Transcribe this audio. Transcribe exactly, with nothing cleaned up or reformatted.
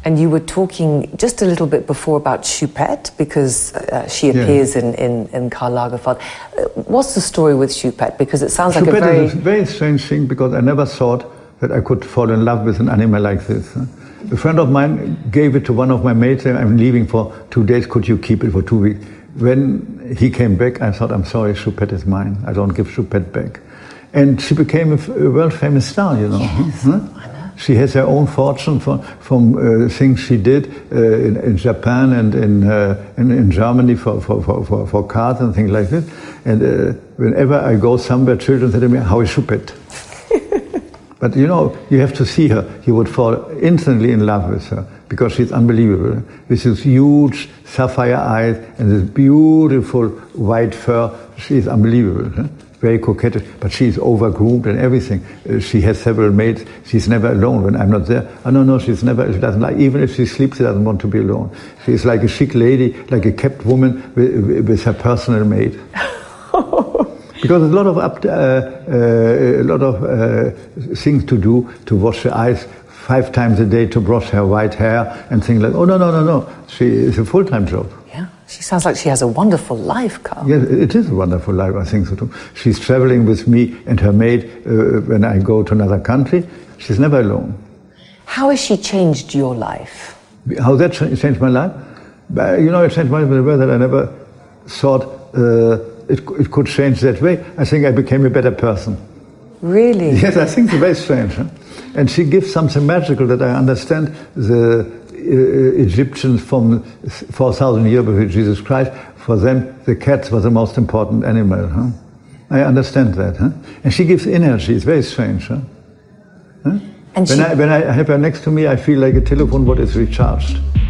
And you were talking just a little bit before about Choupette, because uh, she appears yeah. in, in, in Karl Lagerfeld. Uh, what's the story with Choupette? Because it sounds like Choupette a very... is a very strange thing, because I never thought that I could fall in love with an animal like this. A friend of mine gave it to one of my mates, and I'm leaving for two days, could you keep it for two weeks? When he came back, I thought, I'm sorry, Choupette is mine. I don't give Choupette back. And she became a, a world-famous star, you know. Yes, huh? I know. She has her own fortune from, from uh, things she did uh, in, in Japan and in, uh, in, in Germany for, for, for, for cars and things like this. And uh, whenever I go somewhere, children say to me, how is Choupette? But you know, you have to see her. You would fall instantly in love with her, because she's unbelievable. With this huge sapphire eyes and this beautiful white fur, she's unbelievable. Huh? Very coquette, but she's over-groomed and everything. Uh, she has several maids. She's never alone when I'm not there. Oh, no, no, she's never, she doesn't like, even if she sleeps, she doesn't want to be alone. She's like a chic lady, like a kept woman with, with her personal maid. Because there's a lot of up, uh, uh, a lot of uh, things to do, to wash her eyes five times a day, to brush her white hair and things like that. Oh, no, no, no, no. She, it's a full-time job. Yeah, she sounds like she has a wonderful life, Karl. Yes, it is a wonderful life, I think so too. She's traveling with me and her maid uh, when I go to another country. She's never alone. How has she changed your life? How that changed my life? You know, it changed my life in a way that I never thought uh, it, it could change that way. I think I became a better person. Really? Yes, I think it's very strange. Huh? And she gives something magical that I understand. The uh, Egyptians from four thousand years before Jesus Christ, for them the cat was the most important animal. Huh? I understand that. Huh? And she gives energy. It's very strange. Huh? Huh? And when, she... I, when I have her next to me, I feel like a telephone what is recharged.